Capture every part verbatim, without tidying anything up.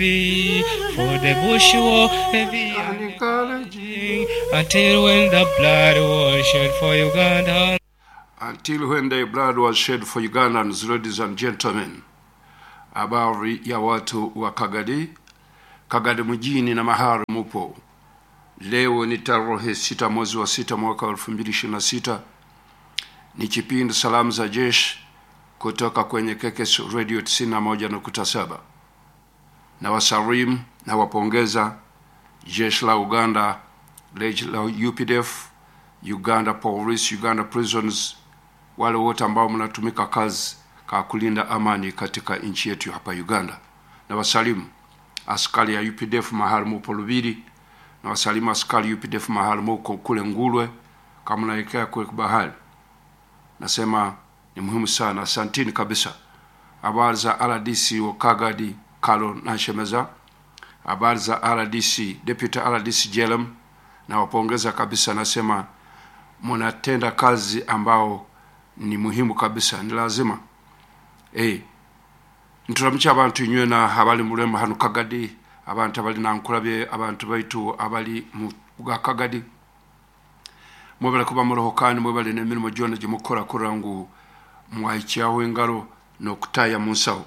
For the bush war heavy and encouraging until when the blood was shed for Uganda. Until when the blood was shed for Ugandans, ladies and gentlemen. Habari ya watu wa Kagadi, Kagadi mjini na mahali mupo. Leo ni tarehe sita mwezi wa sita mwaka elfu mbili ishirini na sita. Ni kipindi Salamu za Jeshi kutoka kwenye K K S Radio tisini na moja nukta saba. Na wasalimu na wapongeza jeshi la Uganda, jeshi la U P D F, Uganda Police, Uganda Prisons, wale wote ambao mnatumika kazi kwa kulinda amani katika nchi yetu hapa Uganda. Na wasalimu askari ya U P D F mahali mupo Lubiri, na wasalimu askari U P D F mahali muko kule Ngulwe kama naelekea kule bahari. Nasema ni muhimu sana, asanteni kabisa. Habari za R D C wa Kagadi Kalo na Shemeza, habari za R D C Deputy R D C Jelem, na wapongeza kabisa. Nasema mnatenda kazi ambao ni muhimu kabisa, ni lazima. Eh, nturamcha abantu nywe na habali murema hanu Kagadi, abantu abali nankurabe, abantu baitu abali mu Kagadi. Mwebale kuba murohokani, mwebale nemirimo jona je mukora kurangu mwaichaho engaro no kutaya munsaho.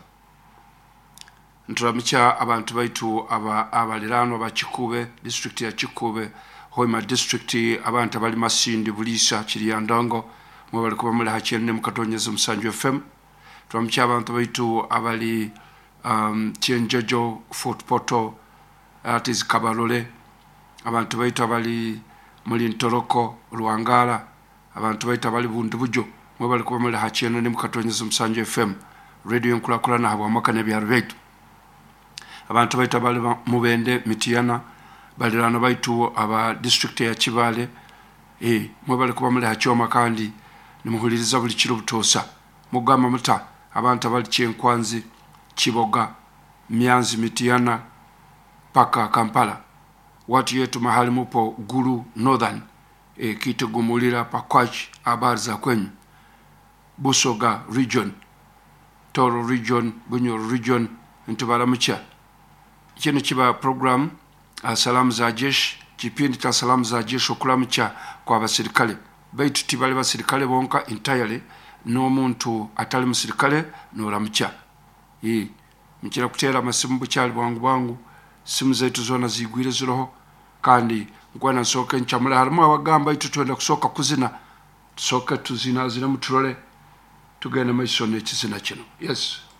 Nturamcha abantu baitu aba abalirano ba Kikube, district ya Kikube, Hoima district, abantu abali Masindi, Bulisa, Chiriyandongo, mwebale kuba muri hachene mukatonyeza Musanju F M. Turamcha abantu baitu abali um Chenjojo, Fort Poto, artis Kabalole, abantu baitu abali muri Ntoroko, Ruangala, abantu baitu abali Bundubujo, mwebale kuba muri hachene mukatonyeza Musanju F M. Radio nkula na habo makane byarbetu. Abantu baitu abali Mubende, Mitiana, balirano baitu aba district ya Kibale, eh mwebale kuba muri hachoma kandi nimuhuliriza buli kiro butosa. Mugama muta abantu abali Kyenkwanzi, Kiboga, Myanzi, Mitiana paka Kampala. Watu yetu mahali mupo Gulu Northern, e Kitugumulira Pakwachi, habari za kwenyu. Busoga region, Toro region, Bunyoro region, ntubala mcha. Kino kiba program uh, Salamu za Jeshi, kipindi cha Salamu za Jeshi okulamcha kwa basirikale. Baitu tibali basirikale bonka entirely, no muntu atali musirikale no lamcha. Hii mchira kutera masimu buchali bwangu bwangu, simu zetu zona zigwire ziroho kandi ngwana nsoke nchamula harimo abagamba itu twenda kusoka kuzina, soka tuzina zina muturole tugenda maisone kizina kino. Yes.